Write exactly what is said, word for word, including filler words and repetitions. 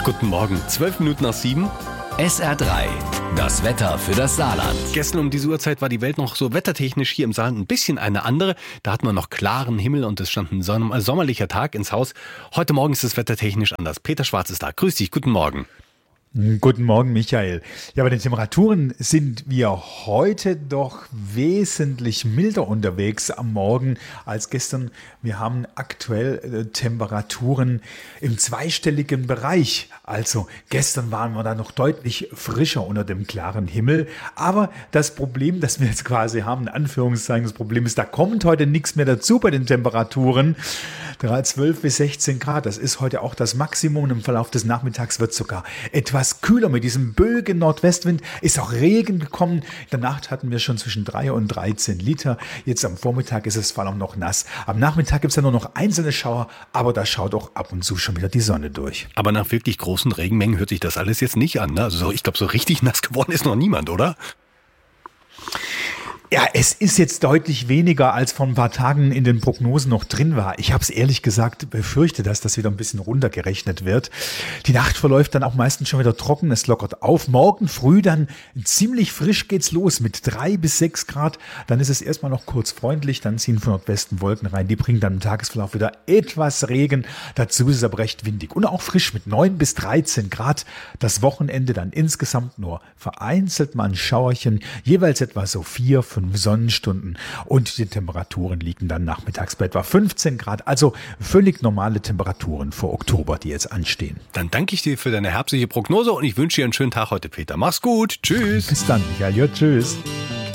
Guten Morgen, zwölf Minuten nach sieben. S R drei, das Wetter für das Saarland. Gestern um diese Uhrzeit war die Welt noch so wettertechnisch hier im Saarland ein bisschen eine andere. Da hatten wir noch klaren Himmel und es stand ein son- sommerlicher Tag ins Haus. Heute Morgen ist es wettertechnisch anders. Peter Schwarz ist da. Grüß dich, guten Morgen. Guten Morgen, Michael. Ja, bei den Temperaturen sind wir heute doch wesentlich milder unterwegs am Morgen als gestern. Wir haben aktuell äh, Temperaturen im zweistelligen Bereich. Also gestern waren wir da noch deutlich frischer unter dem klaren Himmel. Aber das Problem, das wir jetzt quasi haben, in Anführungszeichen, das Problem ist, da kommt heute nichts mehr dazu bei den Temperaturen. zwölf bis sechzehn Grad, das ist heute auch das Maximum. Im Verlauf des Nachmittags wird es sogar etwas kühler mit diesem böigen Nordwestwind. Ist auch Regen gekommen. In der Nacht hatten wir schon zwischen drei und dreizehn Liter. Jetzt am Vormittag ist es vor allem noch nass. Am Nachmittag gibt es dann nur noch einzelne Schauer, aber da schaut auch ab und zu schon wieder die Sonne durch. Aber nach wirklich großen Regenmengen hört sich das alles jetzt nicht an, ne? Also so, ich glaube, so richtig nass geworden ist noch niemand, oder? Ja, es ist jetzt deutlich weniger, als vor ein paar Tagen in den Prognosen noch drin war. Ich habe es ehrlich gesagt befürchtet, dass das wieder ein bisschen runtergerechnet wird. Die Nacht verläuft dann auch meistens schon wieder trocken, es lockert auf. Morgen früh dann ziemlich frisch geht's los mit drei bis sechs Grad. Dann ist es erstmal noch kurz freundlich, dann ziehen von Nordwesten Wolken rein. Die bringen dann im Tagesverlauf wieder etwas Regen. Dazu ist es aber recht windig und auch frisch mit neun bis dreizehn Grad. Das Wochenende dann insgesamt nur vereinzelt mal ein Schauerchen, jeweils etwa so vier, fünf Sonnenstunden und die Temperaturen liegen dann nachmittags bei etwa fünfzehn Grad, also völlig normale Temperaturen für Oktober, die jetzt anstehen. Dann danke ich dir für deine herbstliche Prognose und ich wünsche dir einen schönen Tag heute, Peter. Mach's gut, tschüss. Bis dann, Michael. Ja, tschüss.